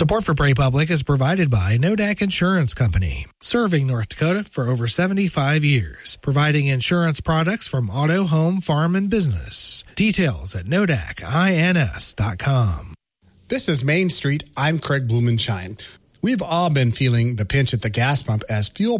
Support for Prairie Public is provided by Nodak Insurance Company, serving North Dakota for over 75 years, providing insurance products from auto, home, farm, and business. Details at nodakins.com. This is Main Street. I'm Craig Blumenshine. We've all been feeling the pinch at the gas pump as fuel